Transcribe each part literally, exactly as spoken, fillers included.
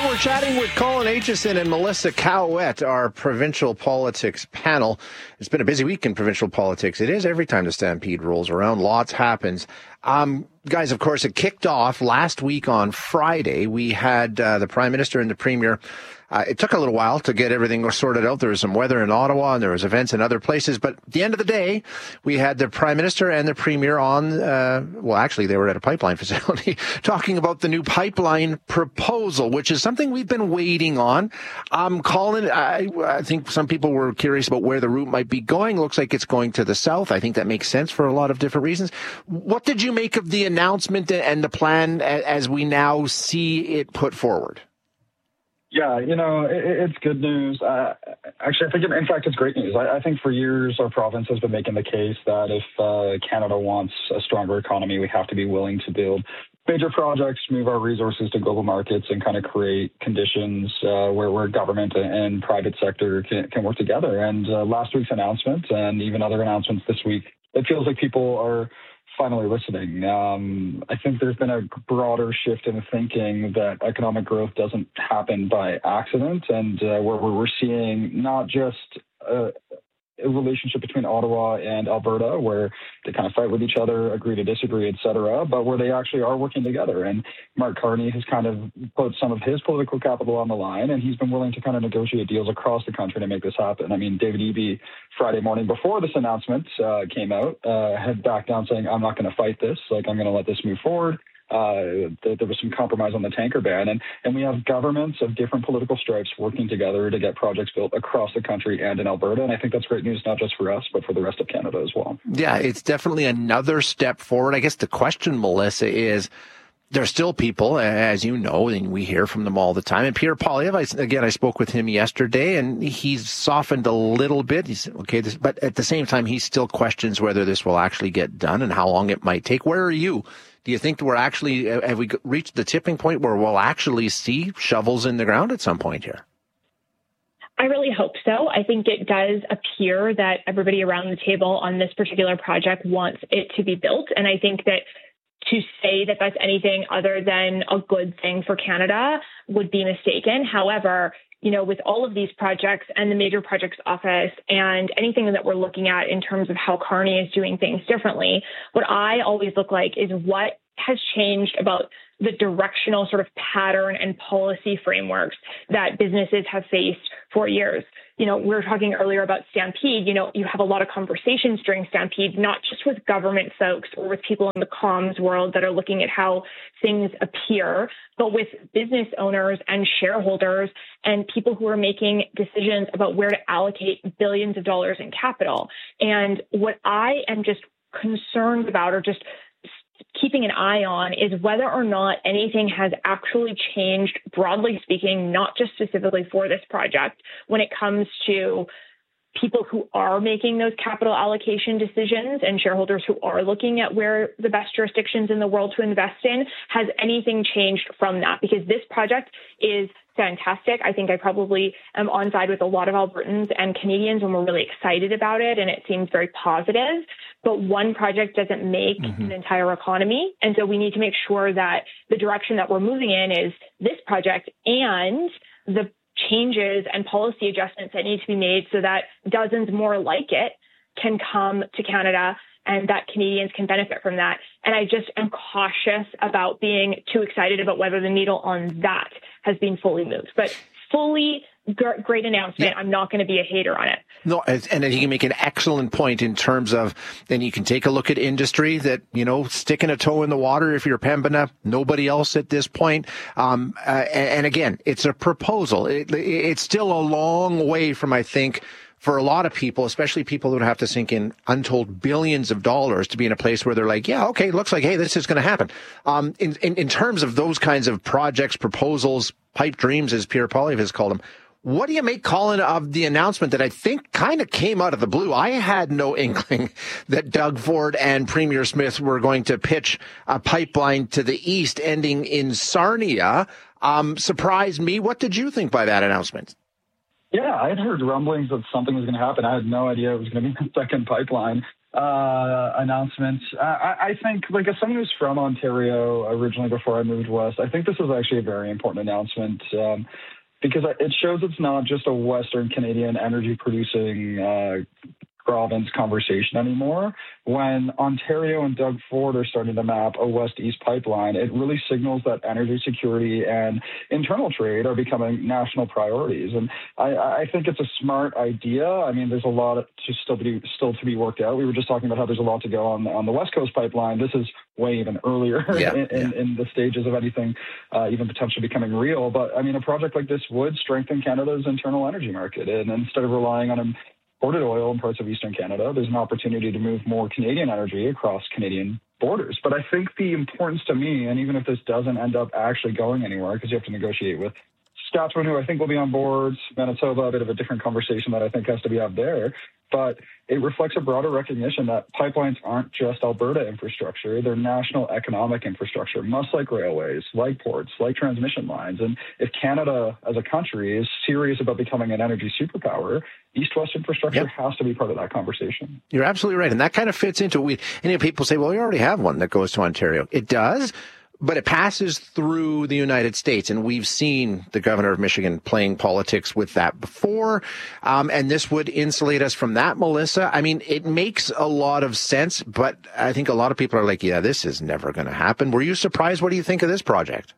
We're chatting with Colin Aitchison and Melissa Cowett, our provincial politics panel. It's been a busy week in provincial politics. It is every time the Stampede rolls around. Lots happens. Um, guys, of course, it kicked off last week on Friday. We had uh, the Prime Minister and the Premier. Uh, it took a little while to get everything sorted out. There was some weather in Ottawa and there was events in other places. But at the end of the day, we had the Prime Minister and the Premier on, uh, well, actually, they were at a pipeline facility talking about the new pipeline proposal, which is something we've been waiting on. Um, Colin, I, I think some people were curious about where the route might be going. Looks like it's going to the south. I think that makes sense for a lot of different reasons. What did you make of the announcement and the plan as we now see it put forward? Yeah, you know, it, it's good news. Uh, actually, I think, in fact, it's great news. I, I think for years our province has been making the case that if uh, Canada wants a stronger economy, we have to be willing to build major projects, move our resources to global markets, and kind of create conditions uh, where, where government and private sector can, can work together. And uh, last week's announcement and even other announcements this week, it feels like people are finally listening. Um, I think there's been a broader shift in thinking that economic growth doesn't happen by accident, and uh, where we're seeing not just uh, a relationship between Ottawa and Alberta, where they kind of fight with each other, agree to disagree, et cetera, but where they actually are working together. And Mark Carney has kind of put some of his political capital on the line, and he's been willing to kind of negotiate deals across the country to make this happen. I mean, David Eby, Friday morning before this announcement uh, came out, uh, had backed down saying, I'm not going to fight this, like I'm going to let this move forward. Uh, there was some compromise on the tanker ban, and, and we have governments of different political stripes working together to get projects built across the country and in Alberta, and I think that's great news, not just for us, but for the rest of Canada as well. Yeah, it's definitely another step forward. I guess the question, Melissa, is there's still people, as you know, and we hear from them all the time. And Pierre Poilievre, I, again, I spoke with him yesterday, and he's softened a little bit. He said, okay, this, but at the same time, he still questions whether this will actually get done and how long it might take. Where are you? Do you think we're actually, have we reached the tipping point where we'll actually see shovels in the ground at some point here? I really hope so. I think it does appear that everybody around the table on this particular project wants it to be built. And I think that to say that that's anything other than a good thing for Canada would be mistaken. However, you know, with all of these projects and the Major Projects Office and anything that we're looking at in terms of how Carney is doing things differently, what I always look like is what has changed about the directional sort of pattern and policy frameworks that businesses have faced for years. You know, we were talking earlier about Stampede. You know, you have a lot of conversations during Stampede, not just with government folks or with people in the comms world that are looking at how things appear, but with business owners and shareholders and people who are making decisions about where to allocate billions of dollars in capital. And what I am just concerned about, or just keeping an eye on, is whether or not anything has actually changed, broadly speaking, not just specifically for this project, when it comes to people who are making those capital allocation decisions and shareholders who are looking at where the best jurisdictions in the world to invest in. Has anything changed from that? Because this project is fantastic. I think I probably am on side with a lot of Albertans and Canadians, and we're really excited about it, and it seems very positive. But one project doesn't make mm-hmm. an entire economy. And so we need to make sure that the direction that we're moving in is this project and the changes and policy adjustments that need to be made so that dozens more like it can come to Canada and that Canadians can benefit from that. And I just am cautious about being too excited about whether the needle on that has been fully moved. But fully g- great announcement. Yeah. I'm not going to be a hater on it. No, and then you can make an excellent point in terms of, then you can take a look at industry that, you know, sticking a toe in the water if you're Pembina, nobody else at this point. Um, uh, and, and again, it's a proposal. It, it's still a long way from, I think, for a lot of people, especially people who have to sink in untold billions of dollars to be in a place where they're like, yeah, okay, looks like, hey, this is going to happen. Um, in, in, in terms of those kinds of projects, proposals, pipe dreams, as Pierre Poilievre has called them, what do you make, Colin, of the announcement that I think kind of came out of the blue? I had no inkling that Doug Ford and Premier Smith were going to pitch a pipeline to the east ending in Sarnia. Um, surprised me. What did you think by that announcement? Yeah, I had heard rumblings that something was going to happen. I had no idea it was going to be the second pipeline. uh, announcement. I, I think, like, as someone who's from Ontario originally before I moved west, I think this is actually a very important announcement um, because it shows it's not just a Western Canadian energy producing uh, province conversation anymore. When Ontario and Doug Ford are starting to map a west-east pipeline, it really signals that energy security and internal trade are becoming national priorities. And I, I think it's a smart idea. I mean, there's a lot to still be still to be worked out. We were just talking about how there's a lot to go on on the West Coast pipeline. This is way even earlier yeah, in, yeah. in, in the stages of anything uh, even potentially becoming real. But I mean, a project like this would strengthen Canada's internal energy market, and instead of relying on imported oil in parts of Eastern Canada, there's an opportunity to move more Canadian energy across Canadian borders. But I think the importance to me, and even if this doesn't end up actually going anywhere, because you have to negotiate with Saskatchewan, who I think will be on board, Manitoba, a bit of a different conversation that I think has to be out there. But it reflects a broader recognition that pipelines aren't just Alberta infrastructure. They're national economic infrastructure, much like railways, like ports, like transmission lines. And if Canada as a country is serious about becoming an energy superpower, East-West infrastructure yep. has to be part of that conversation. You're absolutely right. And that kind of fits into we. And people say, well, we already have one that goes to Ontario. It does. But it passes through the United States, and we've seen the governor of Michigan playing politics with that before, um, and this would insulate us from that, Melissa. I mean, it makes a lot of sense, but I think a lot of people are like, yeah, this is never going to happen. Were you surprised? What do you think of this project?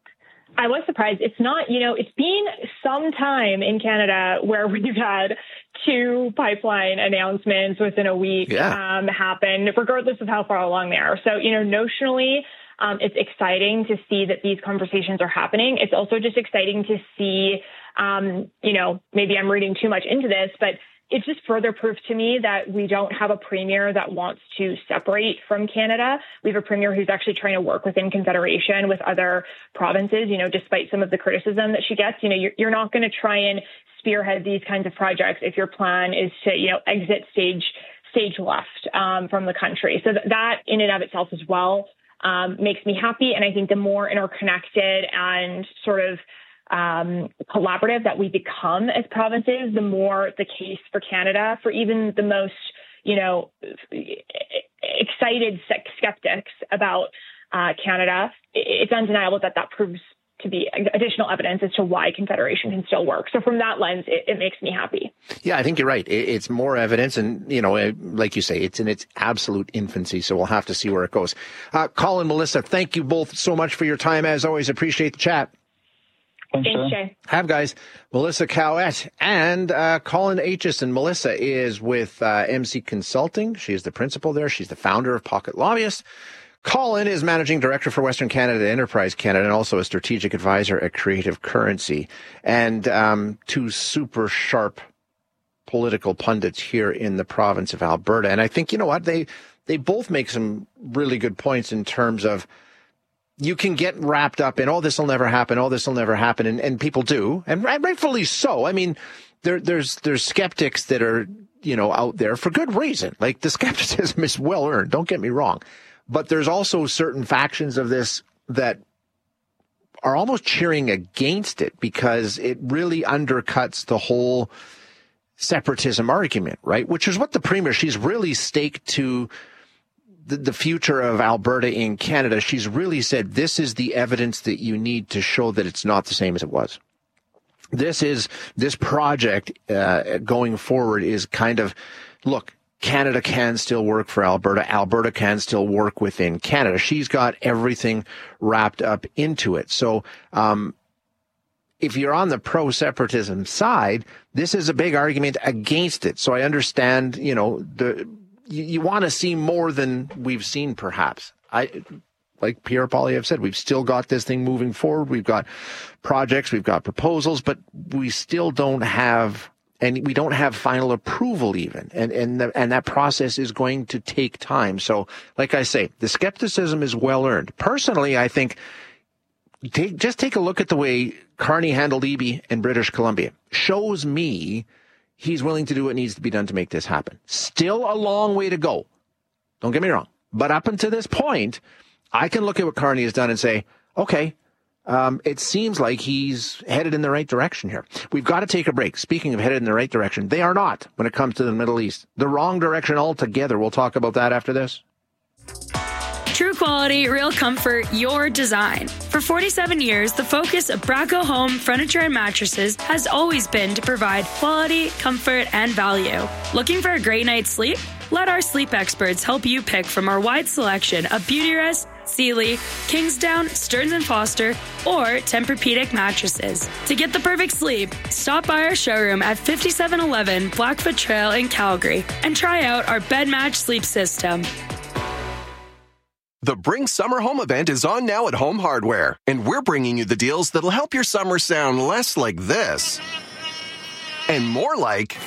I was surprised. It's not, you know, it's been some time in Canada where we've had two pipeline announcements within a week yeah. um, happen, regardless of how far along they are. So, you know, notionally, Um, it's exciting to see that these conversations are happening. It's also just exciting to see, um, you know, maybe I'm reading too much into this, but it's just further proof to me that we don't have a premier that wants to separate from Canada. We have a premier who's actually trying to work within confederation with other provinces, you know, despite some of the criticism that she gets. You know, you're, you're not going to try and spearhead these kinds of projects if your plan is to, you know, exit stage, stage left um, from the country. So th- that in and of itself as well Um, makes me happy. And I think the more interconnected and sort of um, collaborative that we become as provinces, the more the case for Canada, for even the most, you know, excited skeptics about uh, Canada, it's undeniable that that proves to be additional evidence as to why Confederation can still work. So from that lens, it, it makes me happy. Yeah, I think you're right. It, it's more evidence. And, you know, like you say, it's in its absolute infancy. So we'll have to see where it goes. Uh, Colin, Melissa, thank you both so much for your time. As always, appreciate the chat. Thanks, Thanks Jay. Have, guys. Melissa Cowett and uh, Colin Aitchison. Melissa is with uh, M C Consulting. She is the principal there. She's the founder of Pocket Lobbyists. Colin is Managing Director for Western Canada Enterprise Canada and also a strategic advisor at Creative Currency. And um, two super sharp political pundits here in the province of Alberta. And I think, you know what, they they both make some really good points in terms of you can get wrapped up in, oh, this will never happen, oh, this will never happen. And, and people do, and rightfully so. I mean, there, there's there's skeptics that are, you know, out there for good reason. Like, the skepticism is well earned, don't get me wrong. But there's also certain factions of this that are almost cheering against it because it really undercuts the whole separatism argument, right? Which is what the premier, she's really staked to the, the future of Alberta in Canada. She's really said, this is the evidence that you need to show that it's not the same as it was. This is, this project uh, going forward is kind of, look, Canada can still work for Alberta. Alberta can still work within Canada. She's got everything wrapped up into it. So um, if you're on the pro-separatism side, this is a big argument against it. So I understand, you know, the you, you want to see more than we've seen, perhaps. I, like Pierre Poilievre said, we've still got this thing moving forward. We've got projects, we've got proposals, but we still don't have... And we don't have final approval even. And and the, and that process is going to take time. So, like I say, the skepticism is well earned. Personally, I think take, just take a look at the way Carney handled E B in British Columbia. Shows me he's willing to do what needs to be done to make this happen. Still a long way to go. Don't get me wrong. But up until this point, I can look at what Carney has done and say, okay, Um, it seems like he's headed in the right direction here. We've got to take a break. Speaking of headed in the right direction, they are not when it comes to the Middle East. The wrong direction altogether. We'll talk about that after this. True quality, real comfort, your design. For forty-seven years, the focus of Braco Home Furniture and Mattresses has always been to provide quality, comfort, and value. Looking for a great night's sleep? Let our sleep experts help you pick from our wide selection of Beautyrest, Sealy, Kingsdown, Stearns and Foster, or Tempur-Pedic mattresses. To get the perfect sleep, stop by our showroom at fifty-seven eleven Blackfoot Trail in Calgary and try out our bed match sleep system. The Bring Summer Home event is on now at Home Hardware, and we're bringing you the deals that'll help your summer sound less like this and more like...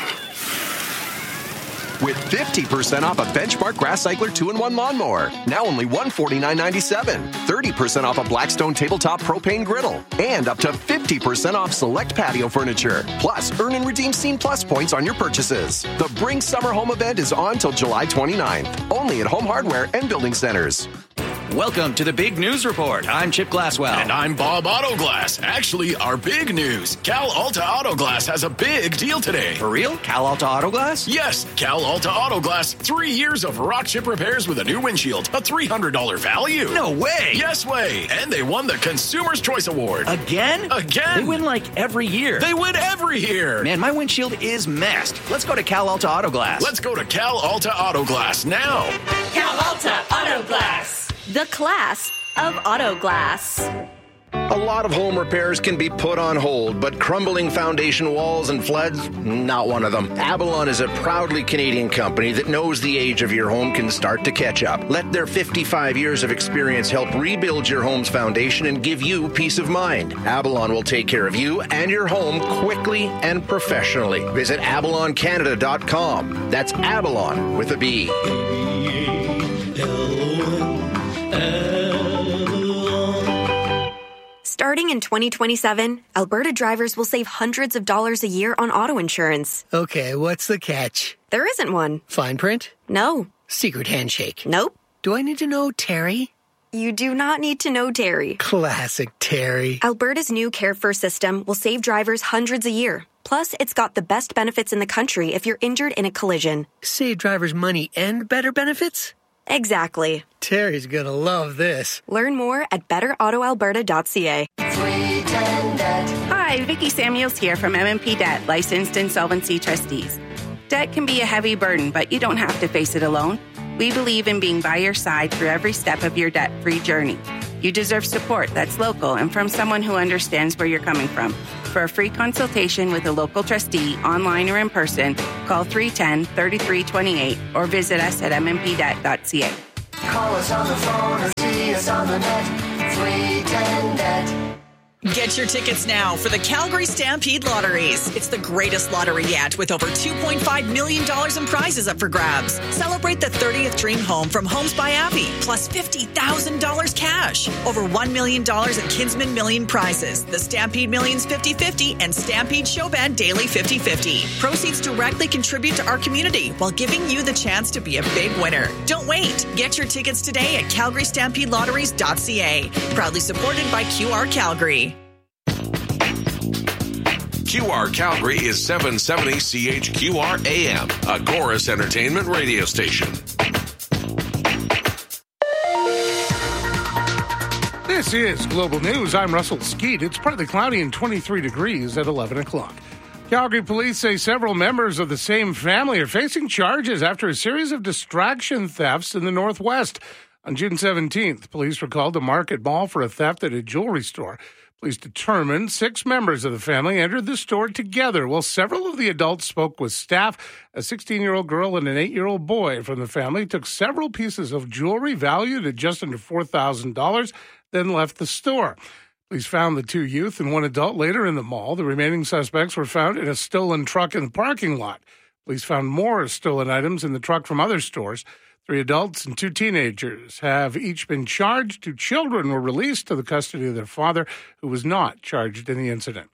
with fifty percent off a Benchmark Grass Cycler two in one lawnmower, now only one hundred forty-nine dollars and ninety-seven cents. thirty percent off a Blackstone tabletop propane griddle, and up to fifty percent off select patio furniture. Plus, earn and redeem Scene Plus points on your purchases. The Bring Summer Home event is on till July twenty-ninth, only at Home Hardware and Building Centers. Welcome to the Big News Report. I'm Chip Glasswell. And I'm Bob Autoglass. Actually, our big news. Cal Alta Autoglass has a big deal today. For real? Cal Alta Autoglass? Yes, Cal Alta Autoglass. Three years of rock chip repairs with a new windshield. A three hundred dollars value. No way. Yes way. And they won the Consumer's Choice Award. Again? Again. They win like every year. They win every year. Man, my windshield is messed. Let's go to Cal Alta Autoglass. Let's go to Cal Alta Autoglass now. Cal Alta Autoglass. The class of auto glass. A lot of home repairs can be put on hold, but crumbling foundation walls and floods, not one of them. Avalon is a proudly Canadian company that knows the age of your home can start to catch up. Let their fifty-five years of experience help rebuild your home's foundation and give you peace of mind. Avalon will take care of you and your home quickly and professionally. Visit avalon canada dot com. That's Avalon with a B. Starting in twenty twenty-seven, Alberta drivers will save hundreds of dollars a year on auto insurance. Okay, what's the catch? There isn't one. Fine print? No. Secret handshake? Nope. Do I need to know Terry? You do not need to know Terry. Classic Terry. Alberta's new Care First system will save drivers hundreds a year. Plus, it's got the best benefits in the country if you're injured in a collision. Save drivers money and better benefits? Exactly. Terry's gonna love this. Learn more at better auto alberta dot c a. Hi, Vicki Samuels here from M and P Debt, licensed insolvency trustees. Debt can be a heavy burden, but you don't have to face it alone. We believe in being by your side through every step of your debt-free journey. You deserve support that's local and from someone who understands where you're coming from. For a free consultation with a local trustee, online or in person, call three one zero, three three two eight or visit us at m m p debt dot c a. Call us on the phone or see us on the net. three ten debt. Get your tickets now for the Calgary Stampede Lotteries. It's the greatest lottery yet, with over two point five million dollars in prizes up for grabs. Celebrate the thirtieth dream home from Homes by Abbey, plus fifty thousand dollars cash. Over one million dollars in Kinsman Million prizes. The Stampede Millions fifty fifty and Stampede Showband Daily fifty fifty. Proceeds directly contribute to our community while giving you the chance to be a big winner. Don't wait. Get your tickets today at calgary stampede lotteries dot c a. Proudly supported by Q R Calgary. Q R Calgary is seven seventy C H Q R A M, a Chorus Entertainment radio station. This is Global News. I'm Russell Skeet. It's partly cloudy and twenty-three degrees at eleven o'clock. Calgary police say several members of the same family are facing charges after a series of distraction thefts in the Northwest. On June seventeenth, police were called to Market Mall for a theft at a jewelry store. Police determined six members of the family entered the store together, while several of the adults spoke with staff. A sixteen-year-old girl and an eight-year-old boy from the family took several pieces of jewelry valued at just under four thousand dollars, then left the store. Police found the two youth and one adult later in the mall. The remaining suspects were found in a stolen truck in the parking lot. Police found more stolen items in the truck from other stores. Three adults and two teenagers have each been charged. Two children were released to the custody of their father, who was not charged in the incident.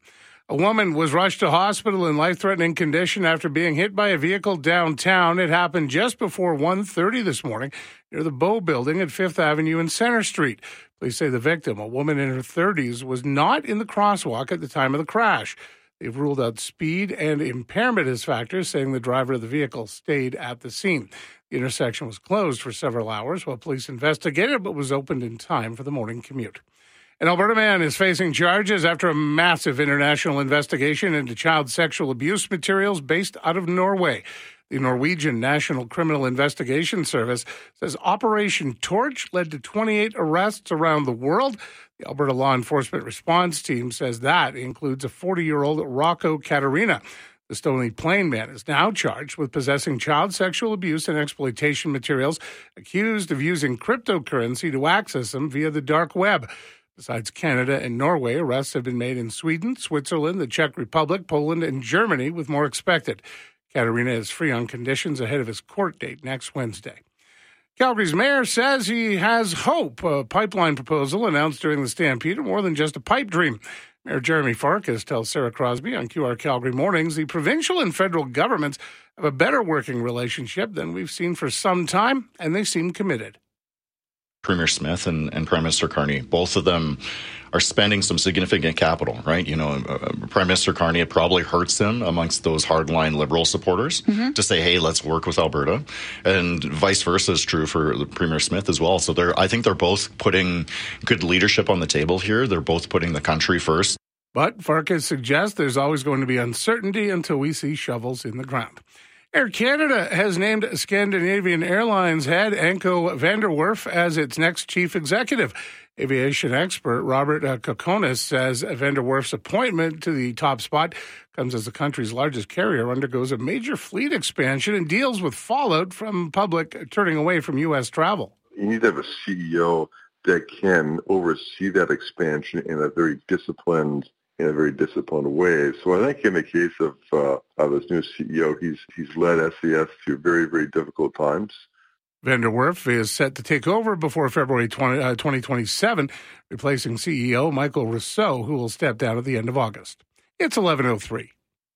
A woman was rushed to hospital in life-threatening condition after being hit by a vehicle downtown. It happened just before one thirty this morning near the Bow Building at Fifth Avenue and Center Street. Police say the victim, a woman in her thirties, was not in the crosswalk at the time of the crash. They've ruled out speed and impairment as factors, saying the driver of the vehicle stayed at the scene. The intersection was closed for several hours while police investigated, but was opened in time for the morning commute. An Alberta man is facing charges after a massive international investigation into child sexual abuse materials based out of Norway. The Norwegian National Criminal Investigation Service says Operation Torch led to twenty-eight arrests around the world. The Alberta Law Enforcement Response Team says that includes a forty-year-old Rocco Katarina. The Stony Plain man is now charged with possessing child sexual abuse and exploitation materials, accused of using cryptocurrency to access them via the dark web. Besides Canada and Norway, arrests have been made in Sweden, Switzerland, the Czech Republic, Poland, and Germany, with more expected. Katarina is free on conditions ahead of his court date next Wednesday. Calgary's mayor says he has hope. A pipeline proposal announced during the Stampede are more than just a pipe dream. Mayor Jeremy Farkas tells Sarah Crosby on Q R Calgary Mornings the provincial and federal governments have a better working relationship than we've seen for some time, and they seem committed. Premier Smith and, and Prime Minister Carney, both of them are spending some significant capital, right? You know, uh, Prime Minister Carney, it probably hurts him amongst those hardline Liberal supporters mm-hmm. to say, hey, let's work with Alberta. And vice versa is true for Premier Smith as well. So they're, I think they're both putting good leadership on the table here. They're both putting the country first. But Farkas suggests there's always going to be uncertainty until we see shovels in the ground. Air Canada has named Scandinavian Airlines head Anko van der Werf as its next chief executive. Aviation expert Robert uh, Kokonis says van der Werf's appointment to the top spot comes as the country's largest carrier undergoes a major fleet expansion and deals with fallout from public turning away from U S travel. You need to have a C E O that can oversee that expansion in a very disciplined in a very disciplined way. So I think in the case of uh, of this new C E O, he's he's led S A S through very, very difficult times. Van der Werf is set to take over before February twenty twenty-seven, replacing C E O Michael Rousseau, who will step down at the end of August. It's eleven oh three.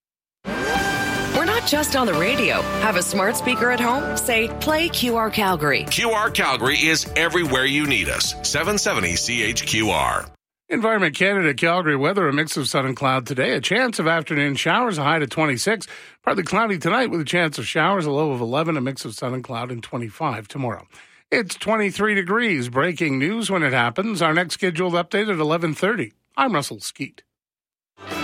We're not just on the radio. Have a smart speaker at home? Say, play Q R Calgary. Q R Calgary is everywhere you need us. seven seventy C H Q R. Environment Canada Calgary weather, a mix of sun and cloud today. A chance of afternoon showers, a high to twenty-six. Partly cloudy tonight with a chance of showers, a low of eleven, a mix of sun and cloud, and twenty-five tomorrow. It's twenty-three degrees. Breaking news when it happens. Our next scheduled update at eleven thirty. I'm Russell Skeet.